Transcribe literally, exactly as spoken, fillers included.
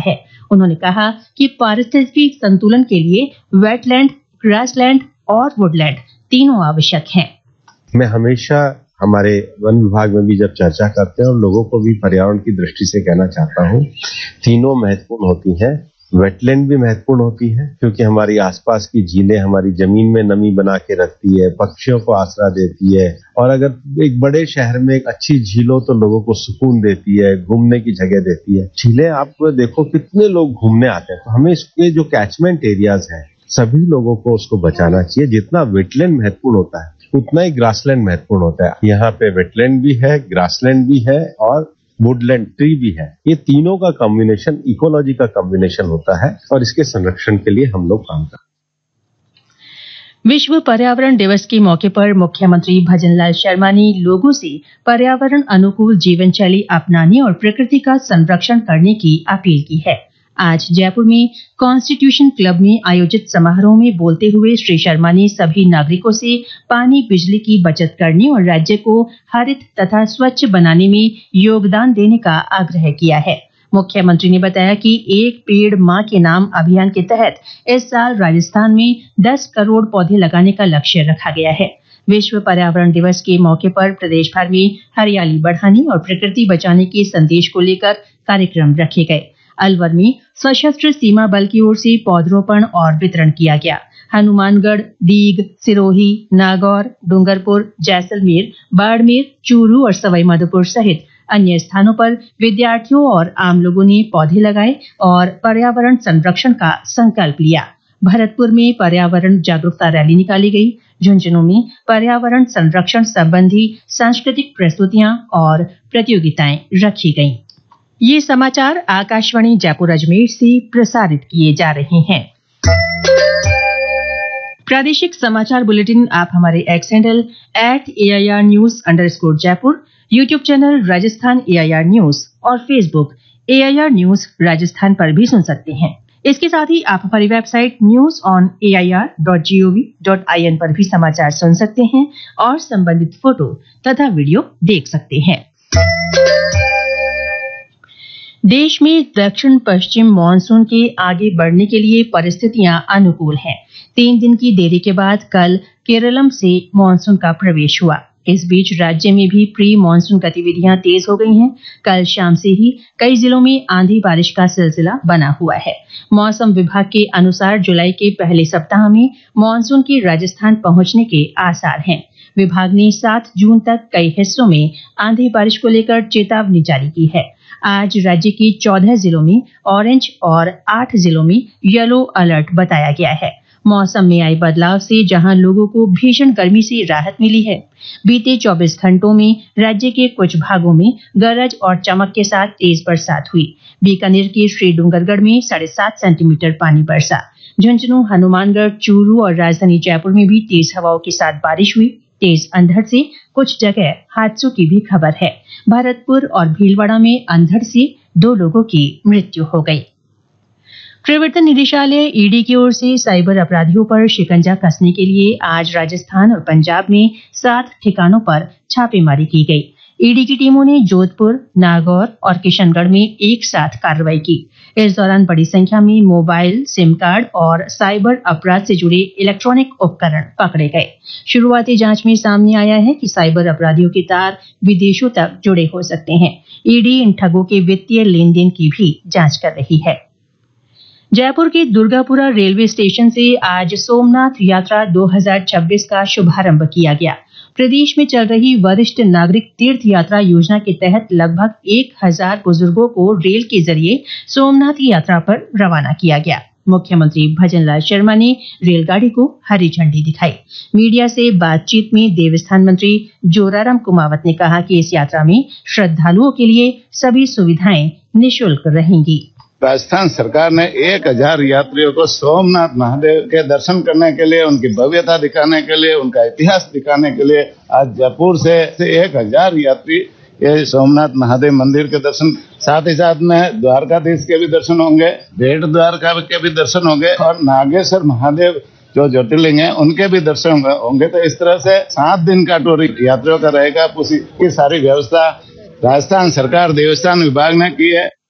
है। उन्होंने कहा कि पारिस्थितिकी संतुलन के लिए वेटलैंड, ग्रासलैंड और वुडलैंड तीनों आवश्यक हैं। मैं हमेशा हमारे वन विभाग में भी जब चर्चा करते हैं और लोगों को भी पर्यावरण की दृष्टि से कहना चाहता हूँ, तीनों महत्वपूर्ण होती हैं। वेटलैंड भी महत्वपूर्ण होती है क्योंकि हमारी आसपास की झीलें हमारी जमीन में नमी बना के रखती है, पक्षियों को आसरा देती है, और अगर एक बड़े शहर में एक अच्छी झील हो तो लोगों को सुकून देती है, घूमने की जगह देती है। झीलें आप देखो कितने लोग घूमने आते हैं, तो हमें इसके जो कैचमेंट एरियाज हैं सभी लोगों को उसको बचाना चाहिए। जितना वेटलैंड महत्वपूर्ण होता है उतना ही ग्रासलैंड महत्वपूर्ण होता है। यहाँ पे वेटलैंड भी है, ग्रासलैंड भी है और वुडलैंड ट्री भी है। ये तीनों का कॉम्बिनेशन इकोलॉजी का कॉम्बिनेशन होता है और इसके संरक्षण के लिए हम लोग काम करते हैं। विश्व पर्यावरण दिवस के मौके पर मुख्यमंत्री भजनलाल शर्मा ने लोगों से पर्यावरण अनुकूल जीवन शैली अपनाने और प्रकृति का संरक्षण करने की अपील की है। आज जयपुर में कॉन्स्टिट्यूशन क्लब में आयोजित समारोह में बोलते हुए श्री शर्मा ने सभी नागरिकों से पानी बिजली की बचत करने और राज्य को हरित तथा स्वच्छ बनाने में योगदान देने का आग्रह किया है। मुख्यमंत्री ने बताया कि एक पेड़ मां के नाम अभियान के तहत इस साल राजस्थान में दस करोड़ पौधे लगाने का लक्ष्य रखा गया है। विश्व पर्यावरण दिवस के मौके पर प्रदेश भर में हरियाली बढ़ाने और प्रकृति बचाने के संदेश को लेकर कार्यक्रम रखे गए। अलवर में सशस्त्र सीमा बल की ओर से पौधरोपण और वितरण किया गया। हनुमानगढ़, दीग, सिरोही, नागौर, डूंगरपुर, जैसलमेर, बाड़मेर, चूरू और सवाईमाधोपुर सहित अन्य स्थानों पर विद्यार्थियों और आम लोगों ने पौधे लगाए और पर्यावरण संरक्षण का संकल्प लिया। भरतपुर में पर्यावरण जागरूकता रैली निकाली गई। झुंझुनू में पर्यावरण संरक्षण संबंधी सांस्कृतिक प्रस्तुतियां और प्रतियोगिताएं रखी गईं। ये समाचार आकाशवाणी जयपुर अजमेर से प्रसारित किए जा रहे हैं। प्रादेशिक समाचार बुलेटिन आप हमारे x handle at AIR news underscore Jaipur, YouTube channel Rajasthan AIR news और फेसबुक एआईआर न्यूज राजस्थान पर भी सुन सकते हैं। इसके साथ ही आप हमारी website news on AIR dot gov dot IN पर भी समाचार सुन सकते हैं और संबंधित फोटो तथा वीडियो देख सकते हैं। देश में दक्षिण पश्चिम मानसून के आगे बढ़ने के लिए परिस्थितियां अनुकूल हैं। तीन दिन की देरी के बाद कल केरलम से मानसून का प्रवेश हुआ। इस बीच राज्य में भी प्री मानसून गतिविधियां तेज हो गई हैं। कल शाम से ही कई जिलों में आंधी बारिश का सिलसिला बना हुआ है। मौसम विभाग के अनुसार जुलाई के पहले सप्ताह में मानसून के राजस्थान पहुंचने के आसार हैं। विभाग ने सात जून तक कई हिस्सों में आंधी बारिश को लेकर चेतावनी जारी की है। आज राज्य के चौदह जिलों में ऑरेंज और आठ जिलों में येलो अलर्ट बताया गया है। मौसम में आए बदलाव से जहां लोगों को भीषण गर्मी से राहत मिली है, बीते चौबीस घंटों में राज्य के कुछ भागों में गरज और चमक के साथ तेज बरसात हुई। बीकानेर के श्री डूंगरगढ़ में साढ़े सात सेंटीमीटर पानी बरसा। झुंझुनू, हनुमानगढ़, चूरू और राजधानी जयपुर में भी तेज हवाओं के साथ बारिश हुई। तेज अंधड़ से कुछ जगह हादसों की भी खबर है। भरतपुर और भीलवाड़ा में अंधड़ से दो लोगों की मृत्यु हो गई। प्रवर्तन निदेशालय ईडी की ओर से साइबर अपराधियों पर शिकंजा कसने के लिए आज राजस्थान और पंजाब में सात ठिकानों पर छापेमारी की गई। ईडी की टीमों ने जोधपुर, नागौर और किशनगढ़ में एक साथ कार्रवाई की। इस दौरान बड़ी संख्या में मोबाइल, सिम कार्ड और साइबर अपराध से जुड़े इलेक्ट्रॉनिक उपकरण पकड़े गए। शुरुआती जांच में सामने आया है कि साइबर अपराधियों के तार विदेशों तक जुड़े हो सकते हैं। ईडी इन ठगों के वित्तीय लेन देन की भी जांच कर रही है। जयपुर के दुर्गापुरा रेलवे स्टेशन से आज सोमनाथ यात्रा दो हज़ार छब्बीस का शुभारंभ किया गया। प्रदेश में चल रही वरिष्ठ नागरिक तीर्थ यात्रा योजना के तहत लगभग एक हजार बुजुर्गों को रेल के जरिए सोमनाथ की यात्रा पर रवाना किया गया। मुख्यमंत्री भजनलाल शर्मा ने रेलगाड़ी को हरी झंडी दिखाई। मीडिया से बातचीत में देवस्थान मंत्री जोराराम कुमावत ने कहा कि इस यात्रा में श्रद्धालुओं के लिए सभी सुविधाएं निःशुल्क रहेंगी। राजस्थान सरकार ने एक हजार यात्रियों को सोमनाथ महादेव के दर्शन करने के लिए, उनकी भव्यता दिखाने के लिए, उनका इतिहास दिखाने के लिए आज जयपुर से एक हजार यात्री ये सोमनाथ महादेव मंदिर के दर्शन, साथ ही साथ में द्वारकाधीश के भी दर्शन होंगे, भेट द्वारका के भी दर्शन होंगे और नागेश्वर महादेव जो ज्योतिर्लिंग है उनके भी दर्शन होंगे। तो इस तरह से सात दिन का टूर यात्रियों का रहेगा। उसी की सारी व्यवस्था राजस्थान सरकार देवस्थान विभाग ने की है।